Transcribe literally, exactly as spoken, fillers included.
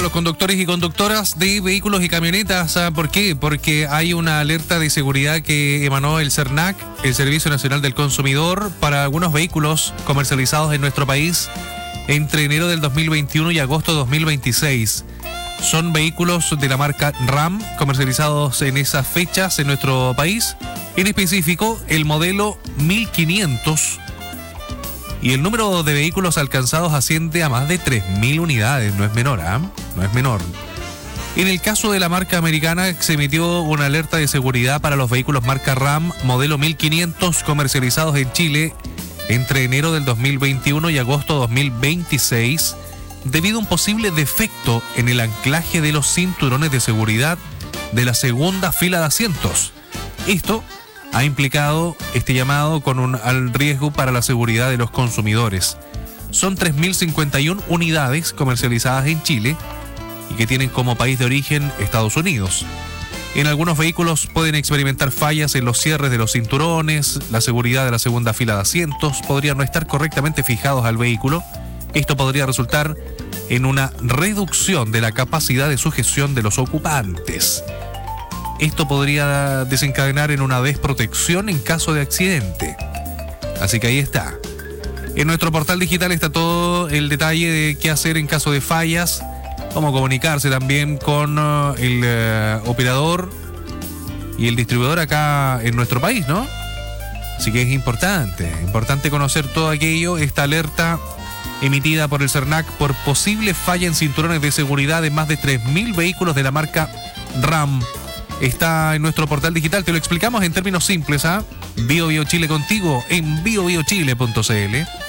Los conductores y conductoras de vehículos y camionetas, ¿por qué? Porque hay una alerta de seguridad que emanó el CERNAC, el Servicio Nacional del Consumidor, para algunos vehículos comercializados en nuestro país entre enero del dos mil veintiuno y agosto de dos mil veintiséis. Son vehículos de la marca RAM comercializados en esas fechas en nuestro país, en específico el modelo mil quinientos. Y el número de vehículos alcanzados asciende a más de tres mil unidades, no es menor, ¿ah? ¿eh? No es menor. En el caso de la marca americana, se emitió una alerta de seguridad para los vehículos marca RAM, modelo mil quinientos, comercializados en Chile entre enero del dos mil veintiuno y agosto dos mil veintiséis, debido a un posible defecto en el anclaje de los cinturones de seguridad de la segunda fila de asientos. Esto ha implicado este llamado con un al riesgo para la seguridad de los consumidores. Son tres mil cincuenta y una unidades comercializadas en Chile y que tienen como país de origen Estados Unidos. En algunos vehículos pueden experimentar fallas en los cierres de los cinturones, la seguridad de la segunda fila de asientos podría no estar correctamente fijados al vehículo. Esto podría resultar en una reducción de la capacidad de sujeción de los ocupantes. Esto podría desencadenar en una desprotección en caso de accidente. Así que ahí está. En nuestro portal digital está todo el detalle de qué hacer en caso de fallas, cómo comunicarse también con uh, el uh, operador y el distribuidor acá en nuestro país, ¿no? Así que es importante, importante conocer todo aquello, esta alerta emitida por el CERNAC por posible falla en cinturones de seguridad de más de tres mil vehículos de la marca RAM. Está en nuestro portal digital, te lo explicamos en términos simples, ¿ah? ¿eh? Bio Bio Chile contigo en bio bio chile punto c l.